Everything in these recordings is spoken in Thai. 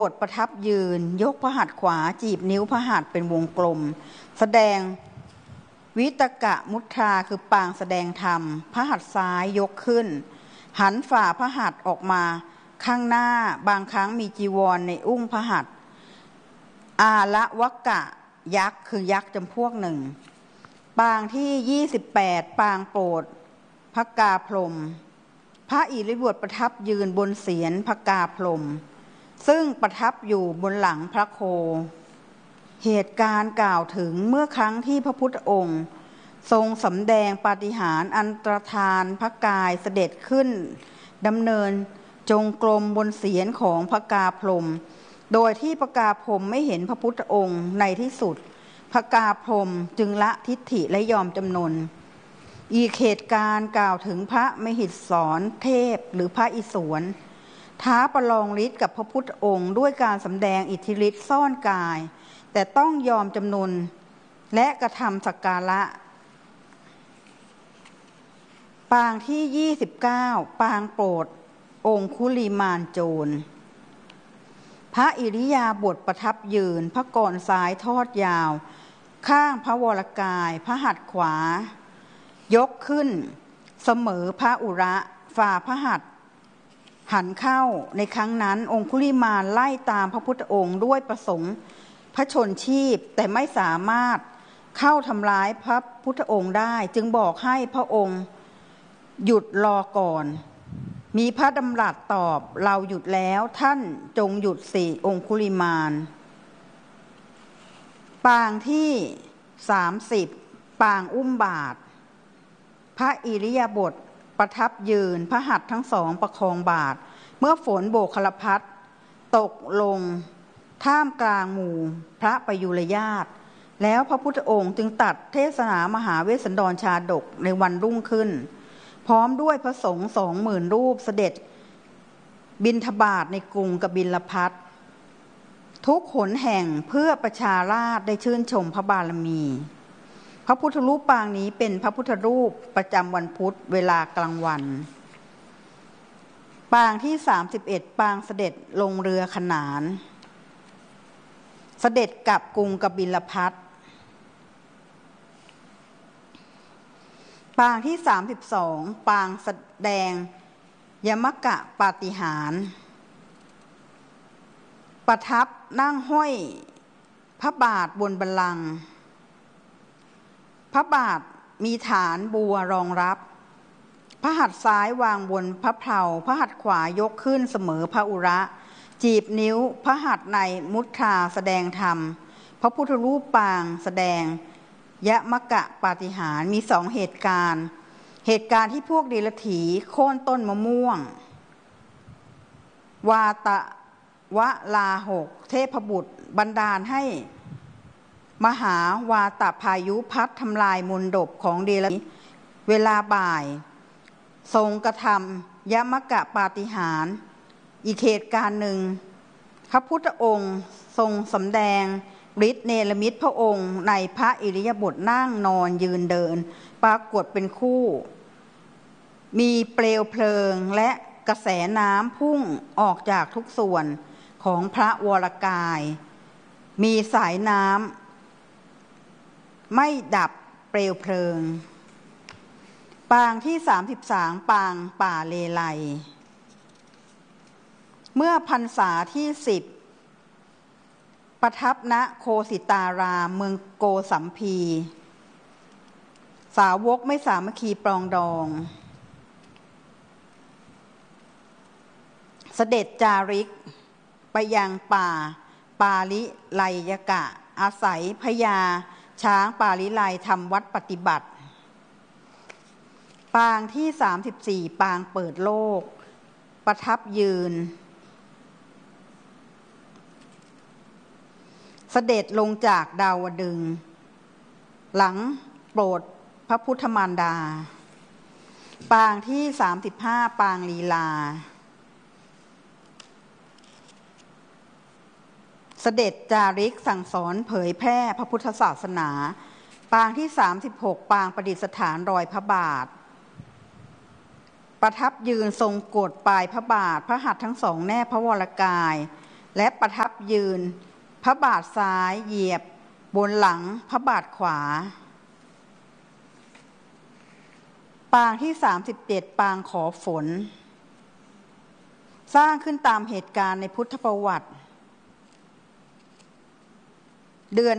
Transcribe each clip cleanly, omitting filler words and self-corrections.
กดประทับยืนยกพระหัตถ์ขวาจีบนิ้วพระหัตถ์เป็นวงกลมแสดงวิตกะมุทราคือปางแสดงธรรมพระหัตถ์ซ้ายยกขึ้นหันฝ่าพระหัตถ์ออกมาข้างหน้าบางครั้งมีจีวรในอุ้งพระหัตถ์อาละวกะยักษ์คือยักษ์จำพวกหนึ่งปางที่28ปางโปรดพระกาพรหมพระอิริยาบถประทับยืนบนเศียรพระกาพรหมซึ่งประทับอยู่บนหลังพระโคเหตุการณ์กล่าวถึงเมื่อครั้งที่พระพุทธองค์ทรงสำแดงปาฏิหาริย์อันตรธานพระกายเสด็จขึ้นดำเนินจงกรมบนเศียรของพระกาพรหมโดยที่พระกาพรหมไม่เห็นพระพุทธองค์ในที่สุดพระกาพรหมจึงละทิฏฐิและยอมจำนนอีกเหตุการณ์กล่าวถึงพระมหิศรเทพหรือพระอิศวรท้าประลองฤทธิ์กับพระพุทธองค์ด้วยการสำแดงอิทธิฤทธิ์ซ่อนกายแต่ต้องยอมจำนนและกระทำสักการะปางที่29ปางโปรดองคุลิมานโจรพระอิริยาบถประทับยืนพระกรซ้ายทอดยาวข้างพระวรกายพระหัตถ์ขวายกขึ้นเสมอพระอุระฝ่าพระหัตถ์หันเข้าในครั้งนั้นองคุลิมานไล่ตามพระพุทธองค์ด้วยประสงค์พระชนชีพแต่ไม่สามารถเข้าทำร้ายพระพุทธองค์ได้จึงบอกให้พระองค์หยุดรอก่อนมีพระดำรัสตอบเราหยุดแล้วท่านจงหยุดสิองคุลิมานปางที่30ปางอุ้มบาตรพระอิริยาบถประทับยืนพระหัตถ์ทั้งสองประคองบาตรเมื่อฝนโบกคลพัดตกลงท่ามกลางหมู่พระประยุรญาติแล้วพระพุทธองค์จึงตัดเทศนามหาเวสสันดรชาดกในวันรุ่งขึ้นพร้อมด้วยพระสงฆ์20,000 รูปเสด็จบิณฑบาตในกรุงกบิลพัสทุกหนแห่งเพื่อประชาราษฎร์ได้ชื่นชมพระบารมีพระพุทธรูปปางนี้เป็นพระพุทธรูปประจำวันพุธเวลากลางวันปางที่31ปางเสด็จลงเรือขนานเสด็จกลับกรุงกบิลพัสปางที่32ปางแสดงยมกะปาฏิหาริย์ประทับนั่งห้อยพระบาทบนบัลลังก์พระบาทมีฐานบัวรองรับพระหัตถ์ซ้ายวางบนพระเพลาพระหัตถ์ขวายกขึ้นเสมอพระอุระจีบนิ้วพระหัตถ์ในมุทราแสดงธรรมพระพุทธรูปปางแสดงยมกะปาฏิหาริย์มี2เหตุการณ์ที่พวกเดรัจฉีโค่นต้นมะม่วงวาตะวะลาหกเทพบุตรบันดาลให้มหาวาตพายุพัดทำลายมณฑปของเดรัจฉีเวลาบ่ายทรงกระทำยมกะปาฏิหาริย์อีกเหตุการณ์หนึ่งพระพุทธองค์ทรงสำแดงฤทธิ์เนรมิตพระองค์ในพระอิริยาบถนั่งนอนยืนเดินปรากฏเป็นคู่มีเปลวเพลิงและกระแสน้ำพุ่งออกจากทุกส่วนของพระวรกายมีสายน้ำไม่ดับเปลวเพลิงปางที่33ปางป่าเลไลเมื่อพรรษาที่10ประทับณโคสิตารามเมืองโกสัมพีสาวกไม่สามัคคีปรองดองเสด็จจาริกไปยังป่าปาลิไลยกะอาศัยพญาช้างปาลิไลทำวัดปฏิบัติปางที่34ปางเปิดโลกประทับยืนเสด็จลงจากดาวดึงส์หลังโปรดพระพุทธมารดาปางที่35ปางลีลาเสด็จจาริกสั่งสอนเผยแพร่พระพุทธศาสนาปางที่36ปางประดิษฐานรอยพระบาทประทับยืนทรงกดปลายพระบาทพระหัตถ์ทั้งสองแนบพระวรกายและประทับยืนพระบาทซ้ายเหยียบบนหลังพระบาทขวาปางที่37ปางขอฝนสร้างขึ้นตามเหตุการณ์ในพุทธประวัติเดือน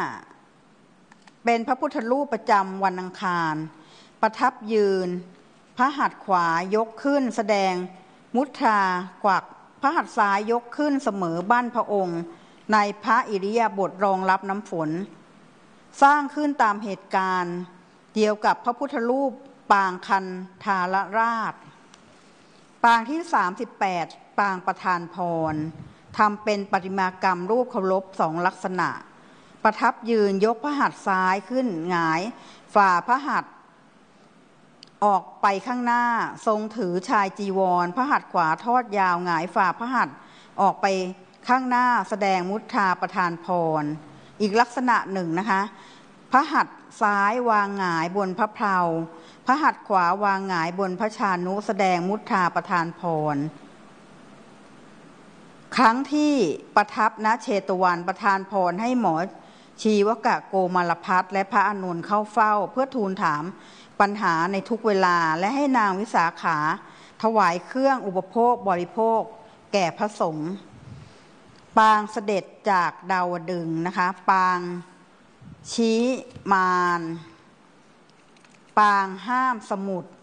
5เป็นพระพุทธรูปประจำวันอังคารประทับยืนพระหัตถ์ขวายกขึ้นแสดงมุทรากวักพระหัตถ์ซ้ายยกขึ้นเสมอบั้นพระองค์ในพระอิริยาบถรองรับน้ำฝนสร้างขึ้นตามเหตุการณ์เดียวกับพระพุทธรูปปางคันธารราชปางที่38ปางประธานพรทำเป็นประติมากรรมรูปเคารพ2ลักษณะประทับยืนยกพระหัตถ์ซ้ายขึ้นหงายฝ่าพระหัตถ์ออกไปข้างหน้าทรงถือชายจีวรพระหัตถ์ขวาทอดยาวหงายฝ่าพระหัตถ์ออกไปข้างหน้าแสดงมุทราประธานพรอีกลักษณะหนึ่งนะคะพระหัตถ์ซ้ายวางหงายบนพระเพลาพระหัตถ์ขวาวางหงายบนพระชานุแสดงมุทราประธานพรครั้งที่ประทับณเชตวันประธานพรให้หมอชีวกะโกมารพัฒน์และพระอานนท์เข้าเฝ้าเพื่อทูลถามปัญหาในทุกเวลาและให้นางวิสาขาถวายเครื่องอุปโภคบริโภคแก่พระสงฆ์ปางเสด็จจากดาวดึงส์นะคะปางชี้มารปางห้ามสมุทร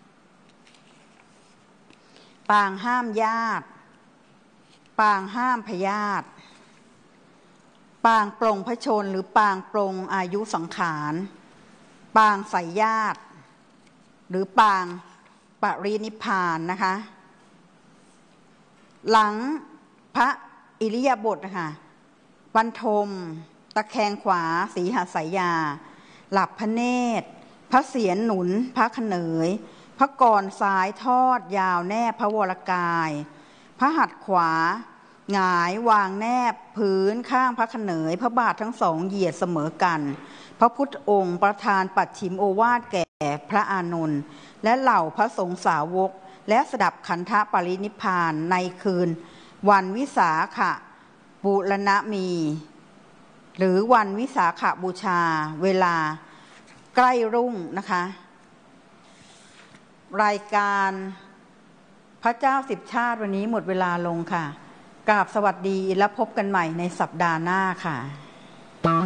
ปางห้ามญาติปางห้ามพยาธิปางปลงพระชนหรือปางปลงอายุสังขารปางไสยญาติหรือปางปรินิพพานนะคะหลังพระอิริยาบถนะคะบรรทมตะแคงขวาสีหสายยาหลับพระเนตรพระเศียรหนุนพระขเนยพระกรซ้ายทอดยาวแนบพระวรกายพระหัตถ์ขวาหงายวางแนบพื้นข้างพระขเนยพระบาททั้งสองเหยียดเสมอกันพระพุทธองค์ประทานปัจฉิมโอวาทแก่พระอานนท์และเหล่าพระสงฆ์สาวกและสดับขันธปรินิพพานในคืนวันวิสาขบูรณมีหรือวันวิสาขบูชาเวลาใกล้รุ่งนะคะรายการพระเจ้า10ชาติวันนี้หมดเวลาลงค่ะกราบสวัสดีและพบกันใหม่ในสัปดาห์หน้าค่ะ